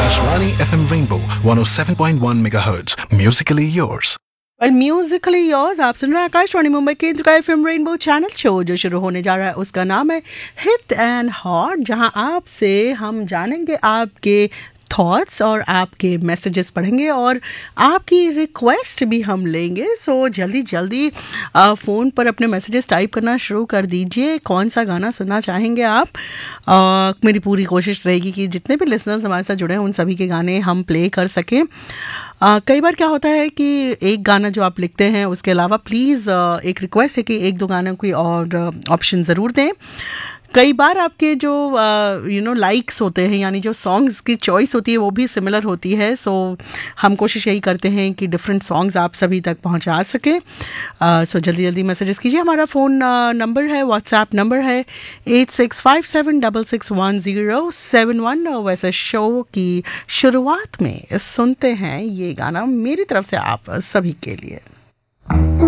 Akashvani FM Rainbow 107.1 MHz. Musically yours. Well Musically yours आप सुन रहे हैं आकाशवाणी मुंबई केंद्र का एफएम रेनबो चैनल शो जो शुरू होने जा रहा है उसका नाम है हिट एंड हॉट, जहां आपसे हम जानेंगे आपके थॉट्स और आपके मैसेजेस पढ़ेंगे और आपकी रिक्वेस्ट भी हम लेंगे। सो जल्दी फ़ोन पर अपने मैसेजेस टाइप करना शुरू कर दीजिए। कौन सा गाना सुनना चाहेंगे आप? मेरी पूरी कोशिश रहेगी कि जितने भी लिसनर्स हमारे साथ जुड़े हैं उन सभी के गाने हम प्ले कर सकें। कई बार क्या होता है कि एक गाना जो आप लिखते हैं उसके अलावा प्लीज़ एक रिक्वेस्ट है कि एक दो गानों की और ऑप्शन ज़रूर दें। कई बार आपके जो लाइक्स होते हैं, यानी जो सॉन्ग्स की चॉइस होती है वो भी सिमिलर होती है। सो हम कोशिश यही करते हैं कि डिफरेंट सॉन्ग्स आप सभी तक पहुंचा सकें। सो जल्दी मैसेजेस कीजिए। हमारा फ़ोन नंबर है, व्हाट्सएप नंबर है 8657661071। वैसे शो की शुरुआत में सुनते हैं ये गाना मेरी तरफ से आप सभी के लिए।